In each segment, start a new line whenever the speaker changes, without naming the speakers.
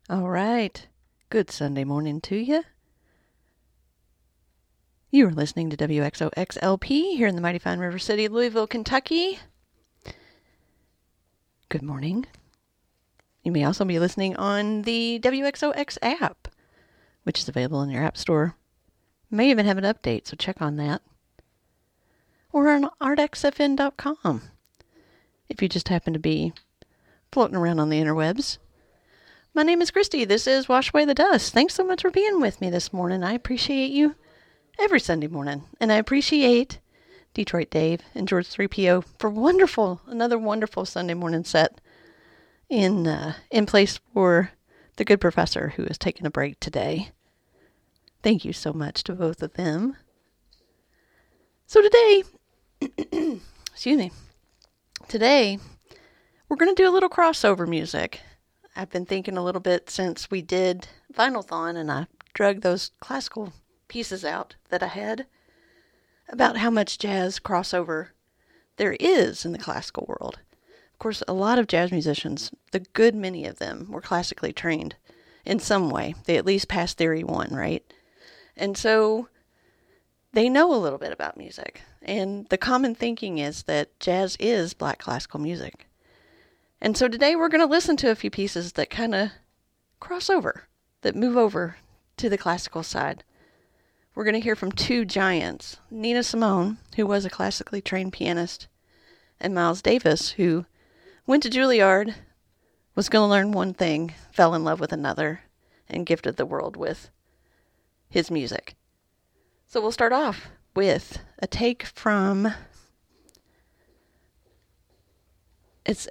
All right. Good Sunday morning to you. You are listening to WXOXLP here in the mighty fine River City, Louisville, Kentucky. Good morning. You may also be listening on the WXOX app, which is available in your app store. May even have an update, so check on that. Or on artxfn.com if you just happen to be floating around on the interwebs. My name is Christy. This is Wash Away the Dust. Thanks so much for being with me this morning. I appreciate you every Sunday morning. And I appreciate Detroit Dave and George 3PO for another wonderful Sunday morning set in place for the good professor who is taking a break today. Thank you so much to both of them. So today, today we're going to do a little crossover music. I've been thinking a little bit since we did Vinylthon and I drug those classical pieces out that I had about how much jazz crossover there is in the classical world. Of course, a lot of jazz musicians, the good many of them, were classically trained in some way. They at least passed Theory 1, right? And so they know a little bit about music. And the common thinking is that jazz is black classical music. And so today we're going to listen to a few pieces that kind of cross over, that move over to the classical side. We're going to hear from two giants, Nina Simone, who was a classically trained pianist, and Miles Davis, who went to Juilliard, was going to learn one thing, fell in love with another, and gifted the world with his music. So we'll start off with a take from, it's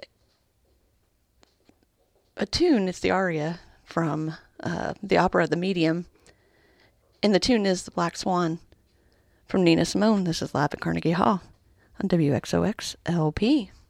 a tune, it's the aria from the opera The Medium, and the tune is The Black Swan from Nina Simone. This is live at Carnegie Hall on WXOX LP.